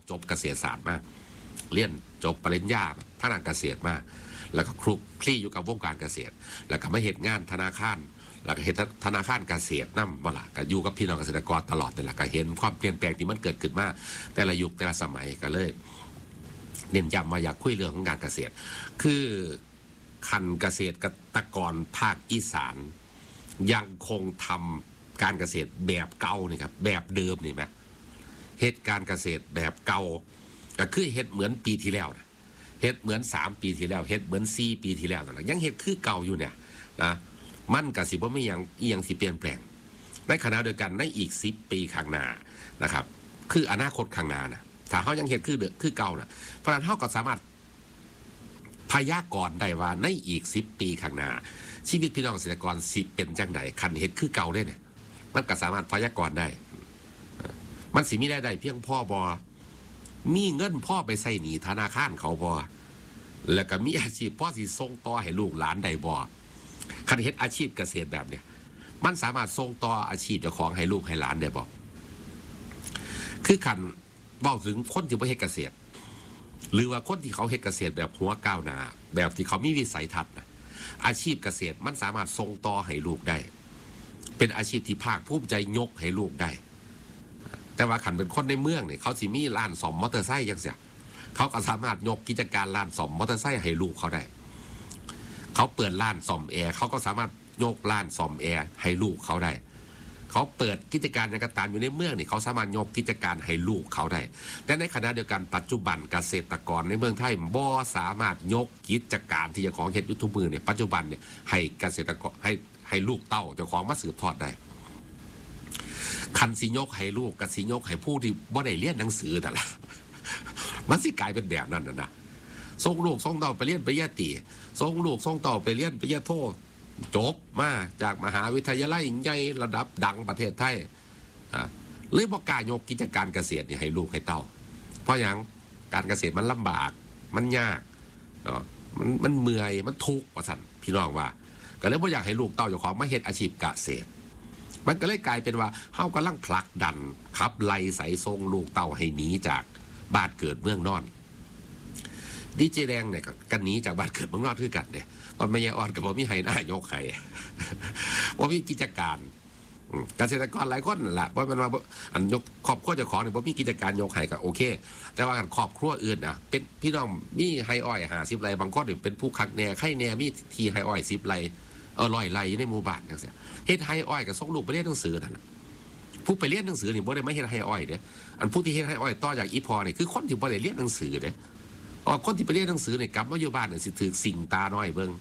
จบเกษตรศาสตร์มาเรียนจบปริญญาทางด้านเกษตรมาแล้วก็คลุกคลี่อยู่กับวงการเกษตรแล้วก็มาเฮ็ดงานธนาคารแล้วก็เฮ็ดธนาคารเกษตรนำบ่ล่ะก็อยู่กับพี่น้องเกษตรกรตลอดนี่แหละก็เห็นความเปลี่ยนแปลงที่มันเกิดขึ้นมาแต่ละยุคแต่ละสมัยก็เลยเน้นย้ำมาอยากคุยเรื่องของการเกษตรคือคันเกษตรกรภาคอีสานยังคงทำการเกษตรแบบเก่านี่ครับแบบเดิมนี่ไหมเฮ็ดการเกษตรแบบเก่าก็คือเฮ็ดเหมือนปีที่แล้วนะเฮ็ดเหมือน3 ปีที่แล้วเฮ็ดเหมือน4 ปีที่แล้วนะยังเฮ็ดคือเก่าอยู่เนี่ยนะมันก็สิบ่มีอย่างสิเปลี่ยนแปลงในขณะเดียวกันในอีก10 ปีข้างหน้านะครับคืออนาคตข้างหน้านะถ้าเขายังเฮ็ดคือเก่านะเพราะฉะนั้นเขาก็สามารถพยากรณ์ได้ว่าในอีก10 ปีข้างหน้าชีวิตพี่น้องเกษตรกรสิเป็นจังไดคันเฮ็ดคือเก่าได้เนี่ยมันก็สามารถพยากรณ์ได้มันสิมีรายได้เพียงพอบ่มีเงินพ่อไปใส่หนี้ธนาคารเขาบ่แล้วก็มีอาชีพพ่อสิส่งต่อให้ลูกหลานได้บ่คันเฮ็ดอาชีพเกษตรแบบเนี้ยมันสามารถส่งต่ออาชีพเจ้าของให้ลูกให้หลานได้บ่คือคันเว้าถึงคนที่บ่เฮ็ดเกษตรหรือว่าคนที่เขาเฮ็ดเกษตรแบบหัวก้าวหน้าแบบที่เขามีวิสัยทัศน์นะอาชีพเกษตรมันสามารถส่งต่อให้ลูกได้เป็นอาชีพที่ภาคภูมิใจยกให้ลูกได้แต่ว่าขันเป็นคนในเมืองเนี่ยเขาสิมีร้านซ่อมมอเตอร์ไซค์จังเสียเขาก็สามารถยกกิจการร้านซ่อมมอเตอร์ไซค์ให้ลูกเขาได้เขาเปิดร้านซ่อมแอร์เขาก็สามารถยกร้านซ่อมแอร์ให้ลูกเขาได้เขาเปิดกิจการในกระตามอยู่ในเมืองนี่เขาสามารถยกกิจการให้ลูกเขาได้แต่ในขณะเดียวกันปัจจุบันเกษตรกรในเมืองไทยบ่สามารถยกกิจการที่จะของเฮ็ดอยู่ทุกมือเนี่ยปัจจุบันเนี่ยให้เกษตรกรให้ลูกเต้าเจ้าของมาสืบทอดได้คันสิยกให้ลูกกับสิยกให้ผู้ที่บ่ได้เรียนหนังสือนั่นล่ะมันสิกลายเป็นแบบนั้นนะส่งลูกส่งเต้าไปเรียนปริญญาตรีส่งลูกส่งเต้าไปเรียนปริญญาโทจบมาจากมหาวิทยาลัยใหญ่ระดับดังประเทศไทยเลยบ่กล้ายกกิจการเกษตรนี่ให้ลูกให้เต้าเพราะอย่างการเกษตรมันลำบากมันยากมันเมื่อยมันทุกข์ว่าซั่นพี่น้องว่าก็เลยบ่อยากให้ลูกเต้าเจ้าของมาเฮ็ดอาชีพเกษตรมันก็เลยกลายเป็นว่าเฮากำลังผลักดันขับไล่ใส่ทรงลูกเต้าให้หนีจากบ้านเกิดเมืองนอนดีเจแดงเนี่ยกันหนีจากบ้านเกิดเมืองนอนคือกันเนี่ยตอนแม่ยายอ่อนกับบ่มีให้หน้ายกให้บ่มีกิจการเกษตรกรหลายคนนั่นแหละเพราะมันว่าอันยกครอบครัวเจ้าของเนี่ยบ่มีกิจการยกให้ก็โอเคแต่ว่าครอบครัวอื่นน่ะเป็นพี่น้องมีให้อ้อย50 ไร่บางคนเป็นผู้คักแน่ไข่แน่มีที่ให้อ้อย10 ไร่100 ไร่อยู่ในหมู่บ้านจังซี่เฮ็ดให้อ้อยก็ส่งลูกไปเรียนหนังสือนั่นผู้ไปเรียนหนังสือนี่บ่ได้มาเฮ็ดให้อ้อยเด้อันผู้ที่เฮ็ดให้อ้อยต่อจากอีพอนี่คือคนที่บ่ได้เรียนหนังสือเด้คนที่ไปเรียนหนังสือนี่กลับมาอยู่บ้านนี่สิถูกสิ่งตาน้อยเบิ่ง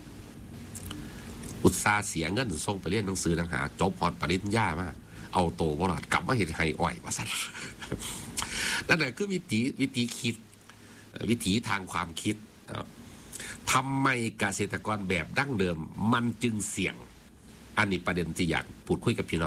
อุตส่าห์เสียเงินส่งไปเรียนหนังสือต่างหากจบพอปริญญามาเอาโตบ่รอดกลับมาเฮ็ดให้อ้อยว่าซั่นนั่นแหละคือวิธีคิดวิถีทางความคิดทำไมเกษตรกรแบบดั้งเดิมมันจึงเสี่ยงอันนี้ประเด็นที่อยากพูดคุยกับพี่น้อง